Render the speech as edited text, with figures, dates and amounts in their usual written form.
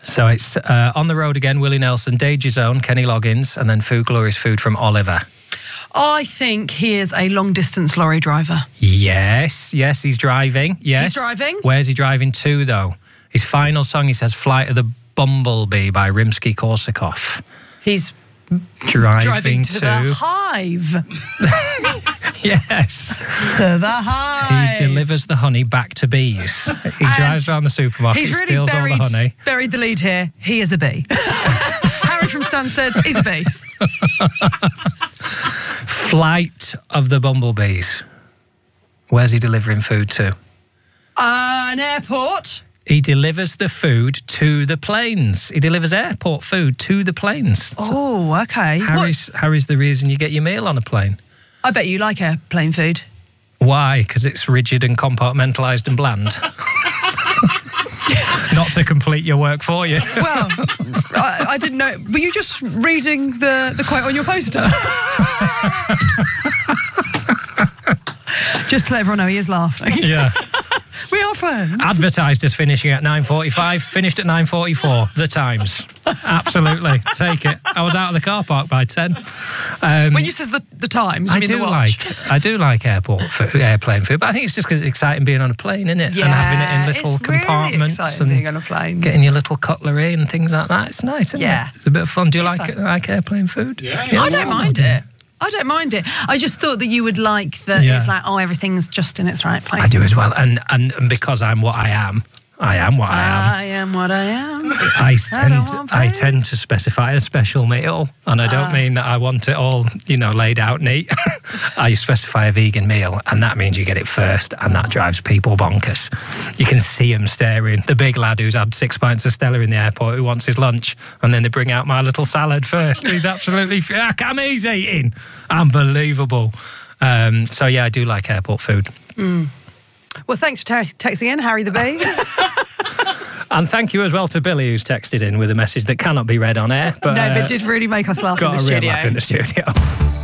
So it's On the Road Again, Willie Nelson, Danger Zone, Kenny Loggins, and then Food Glorious Food from Oliver. I think he is a long-distance lorry driver. Yes, he's driving. Yes. He's driving? Where's he driving to, though? His final song, he says, Flight of the Bumblebee by Rimsky-Korsakov. He's driving to the Hive. Yes. To the Hive. He delivers the honey back to bees. He drives around the supermarket, he's really steals all the honey. Buried the lead here. He is a bee. Harry from Stansted, he's a bee. Flight of the Bumblebees. Where's he delivering food to? An airport. He delivers the food to the planes. He delivers airport food to the planes. Oh, okay. Harry's the reason you get your meal on a plane. I bet you like airplane food. Why? Because it's rigid and compartmentalised and bland. Not to complete your work for you. Well, I didn't know. Were you just reading the quote on your poster? Just to let everyone know he is laughing. Yeah. We are friends. Advertised as finishing at 9:45, finished at 9:44. The Times. Absolutely. Take it. I was out of the car park by 10. When you says the Times, you mean the watch? I do like airplane food, but I think it's just because it's exciting being on a plane, isn't it? Yeah, and having it in little compartments really exciting being on a plane. Getting your little cutlery and things like that. It's nice, isn't it? It's a bit of fun. Do you like airplane food? Yeah. I don't mind it. I don't mind it. I just thought that you would like that it's like, everything's just in its right place. I do as well. And because I'm what I am, I am what I am. I am what I am. I tend to specify a special meal, and I don't mean that I want it all, laid out neat. I specify a vegan meal, and that means you get it first, and that drives people bonkers. You can see them staring. The big lad who's had 6 pints of Stella in the airport who wants his lunch, and then they bring out my little salad first. He's absolutely... he's eating. Unbelievable. So, yeah, I do like airport food. Mm. Well, thanks for texting in, Harry the Bee. And thank you as well to Billy, who's texted in with a message that cannot be read on air. But, no, but did really make us laugh in the studio. Got a real laugh in the studio.